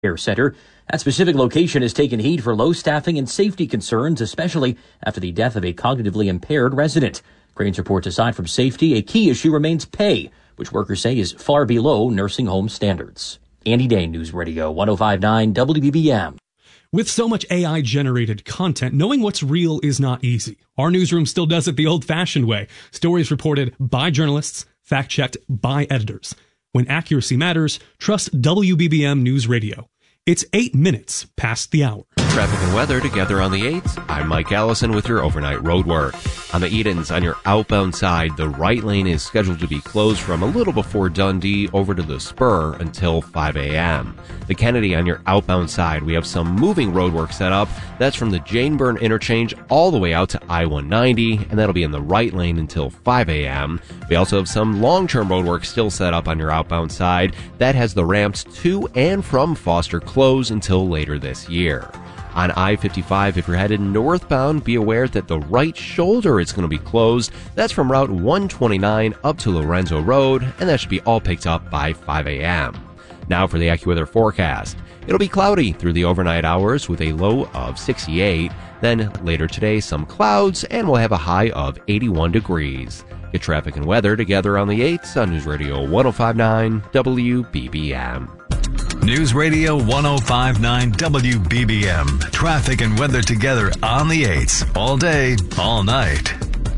Care Center. That specific location has taken heed for low staffing and safety concerns, especially after the death of a cognitively impaired resident. Cranes reports aside from safety, a key issue remains pay, which workers say is far below nursing home standards. Andy Day, News Radio 105.9 WBBM. With so much AI-generated content, knowing what's real is not easy. Our newsroom still does it the old-fashioned way. Stories reported by journalists, fact-checked by editors. When accuracy matters, trust WBBM News Radio. It's 8 minutes past the hour. Traffic and weather together on the 8th. I'm Mike Allison with your overnight road work. On the Edens, on your outbound side, the right lane is scheduled to be closed from a little before Dundee over to the Spur until 5 a.m. The Kennedy on your outbound side, we have some moving road work set up. That's from the Jane Byrne interchange all the way out to I-190, and that'll be in the right lane until 5 a.m. We also have some long-term road work still set up on your outbound side. That has the ramps to and from Foster closed until later this year. On I-55, if you're headed northbound, be aware that the right shoulder is going to be closed. That's from Route 129 up to Lorenzo Road, and that should be all picked up by 5 a.m. Now for the AccuWeather forecast. It'll be cloudy through the overnight hours with a low of 68. Then later today, some clouds, and we'll have a high of 81 degrees. Get traffic and weather together on the 8th on News Radio 105.9 WBBM. News Radio 105.9 WBBM. Traffic and weather together on the 8s. All day, all night.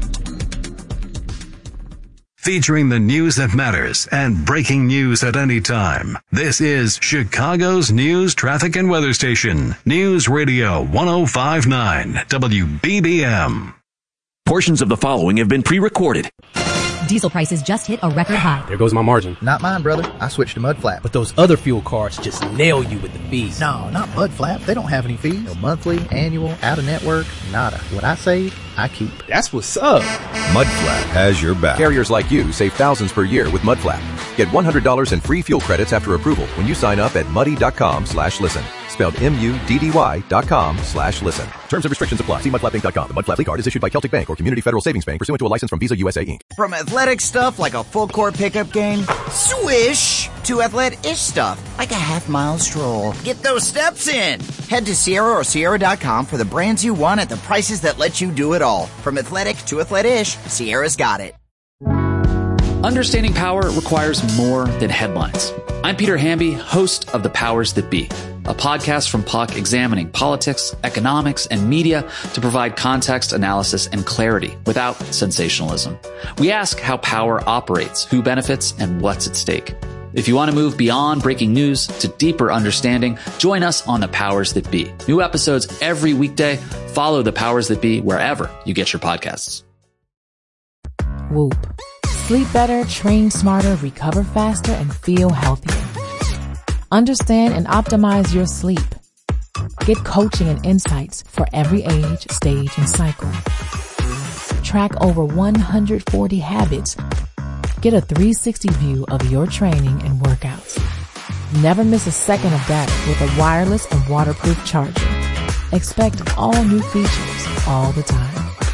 Featuring the news that matters and breaking news at any time. This is Chicago's news, traffic, and weather station. News Radio 105.9 WBBM. Portions of the following have been pre-recorded. Diesel prices just hit a record high. There goes my margin. Not mine, brother. I switched to Mudflap. But those other fuel cards just nail you with the fees. No, not Mudflap. They don't have any fees. No monthly, annual, out-of-network, nada. What I save, I keep. That's what's up. Mudflap has your back. Carriers like you save thousands per year with Mudflap. Get $100 in free fuel credits after approval when you sign up at muddy.com/listen. Spelled MUDDY.com/listen. Terms and restrictions apply. See mudflappinc.com. The Mudflap card is issued by Celtic Bank or Community Federal Savings Bank pursuant to a license from Visa USA Inc. From athletic stuff like a full court pickup game, swish, to athletic-ish stuff like a half-mile stroll. Get those steps in. Head to Sierra or Sierra.com for the brands you want at the prices that let you do it all. From athletic to athletic-ish, Sierra's got it. Understanding power requires more than headlines. I'm Peter Hamby, host of The Powers That Be, a podcast from Puck examining politics, economics, and media to provide context, analysis, and clarity without sensationalism. We ask how power operates, who benefits, and what's at stake. If you want to move beyond breaking news to deeper understanding, join us on The Powers That Be. New episodes every weekday. Follow The Powers That Be wherever you get your podcasts. Whoop. Sleep better, train smarter, recover faster, and feel healthier. Understand and optimize your sleep. Get coaching and insights for every age, stage, and cycle. Track over 140 habits. Get a 360 view of your training and workouts. Never miss a second of data with a wireless and waterproof charger. Expect all new features all the time.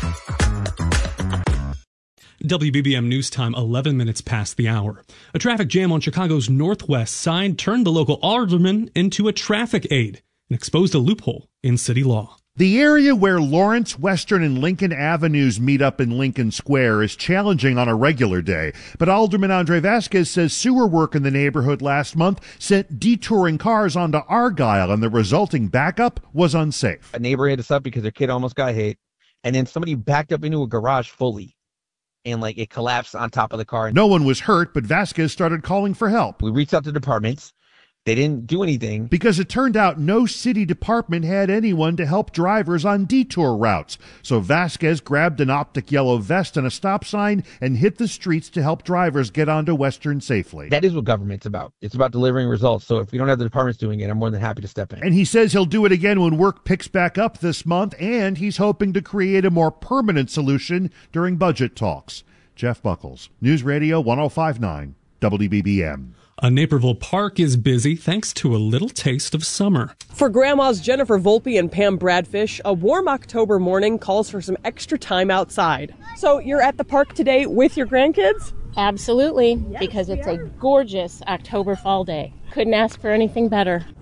WBBM News Time, 11 minutes past the hour. A traffic jam on Chicago's northwest side turned the local alderman into a traffic aid and exposed a loophole in city law. The area where Lawrence, Western, and Lincoln Avenues meet up in Lincoln Square is challenging on a regular day. But Alderman Andre Vasquez says sewer work in the neighborhood last month sent detouring cars onto Argyle, and the resulting backup was unsafe. A neighbor hit us up because their kid almost got hit, and then somebody backed up into a garage fully. And it collapsed on top of the car. No one was hurt, but Vasquez started calling for help. We reached out to departments. They didn't do anything. Because it turned out no city department had anyone to help drivers on detour routes. So Vasquez grabbed an optic yellow vest and a stop sign and hit the streets to help drivers get onto Western safely. That is what government's about. It's about delivering results. So if we don't have the departments doing it, I'm more than happy to step in. And he says he'll do it again when work picks back up this month, and he's hoping to create a more permanent solution during budget talks. Jeff Buckles, News Radio 105.9 WBBM. A Naperville park is busy thanks to a little taste of summer. For grandmas Jennifer Volpe and Pam Bradfish, a warm October morning calls for some extra time outside. So you're at the park today with your grandkids? Absolutely, because it's a gorgeous October fall day. Couldn't ask for anything better.